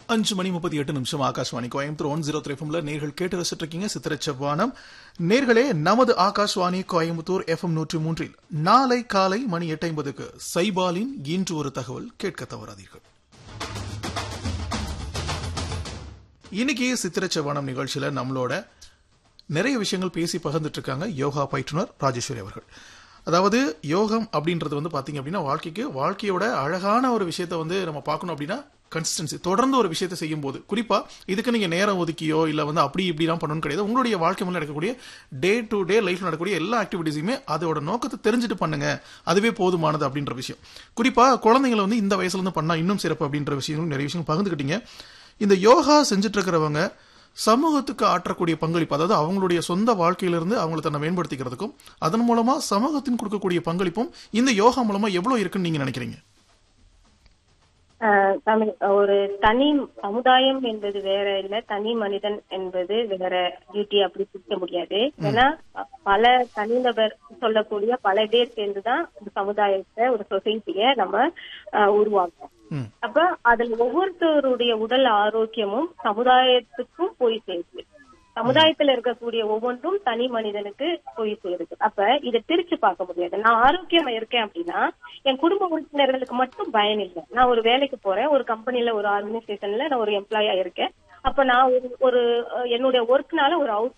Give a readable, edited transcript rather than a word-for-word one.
5:38 ஆகாஷ்வாணி கோயம்புத்தூர் 103 எஃப்எம்ல நேர்கள் கேட்டு ரசிட்டு இருக்கீங்க சித்திர செவ்வானம். நேர்களே, நமது ஆகாஷ்வாணி கோயம்புத்தூர் FM 103 நாளை காலை மணி 8:50 சைபாலின் இன்று ஒரு தகவல் கேட்க தவறாதீர்கள். இன்னைக்கு சித்திர செவ்வானம் நிகழ்ச்சியில நம்மளோட நிறைய விஷயங்கள் பேசி பகிர்ந்துட்டு இருக்காங்க யோகா பயிற்றுனர் ராஜேஸ்வரி அவர்கள். அதாவது யோகம் அப்படின்றது வந்து பாத்தீங்க அப்படின்னா வாழ்க்கையோட அழகான ஒரு விஷயத்த நம்ம பார்க்கணும் அப்படின்னா கன்சிஸ்டன்சி, தொடர்ந்து ஒரு விஷயத்தை செய்யும் போது, குறிப்பா இதுக்கு நீங்க நேரம் ஒதுக்கியோ இல்ல அப்படி இப்படிலாம் பண்ணணும்னு கிடையாது. உங்களுடைய வாழ்க்கை முன்னாடி நடக்கக்கூடிய டே டு டே லைஃப்ல நடக்கக்கூடிய எல்லா ஆக்டிவிட்டிஸுமே அதோட நோக்கத்தை தெரிஞ்சுட்டு பண்ணுங்க, அதுவே போதுமானது அப்படின்ற விஷயம். குறிப்பா குழந்தைங்களை இந்த வயசுல இருந்து பண்ணா இன்னும் சிறப்பு அப்படின்ற விஷயங்களும் நிறைய விஷயம் பகிர்ந்துக்கிட்டீங்க. இந்த யோகா செஞ்சுட்டு இருக்கிறவங்க சமூகத்துக்கு ஆற்றக்கூடிய பங்களிப்பு, அதாவது அவங்களுடைய சொந்த வாழ்க்கையிலிருந்து அவங்களை தன்னை மேம்படுத்திக்கிறதுக்கும் அதன் மூலமா சமூகத்தின் கொடுக்கக்கூடிய பங்களிப்பும் இந்த யோகா மூலமா எவ்வளவு இருக்குன்னு நீங்க நினைக்கிறீங்க? ஒரு தனி சமுதாயம் என்பது வேற இல்ல, தனி மனிதன் என்பது வேற டியூட்டி அப்படி பிடிக்க முடியாது. ஏன்னா பல தனிநபர் சொல்லக்கூடிய பல பேர் சேர்ந்துதான் ஒரு சமுதாயத்தை, ஒரு சொசைட்டிய நம்ம உருவாக்குறோம். அப்ப அதுல ஒவ்வொருத்தருடைய உடல் ஆரோக்கியமும் சமுதாயத்துக்கும் போய் சேருது. சமுதாயத்துல இருக்கக்கூடிய ஒவ்வொன்றும் தனி மனிதனுக்கு போய் சேருது. அப்ப இதை பிரிச்சு பார்க்க முடியாது. நான் ஆரோக்கியமா இருக்கேன் அப்படின்னா என் குடும்ப உறுப்பினர்களுக்கு மட்டும் பயன் இல்லை. நான் ஒரு வேலைக்கு போறேன், ஒரு கம்பெனில ஒரு ஆர்கனைசேஷன்ல நான் ஒரு எம்ப்ளாயா இருக்கேன். அப்ப நான் ஒரு என்னுடைய ஒர்க்னால ஒரு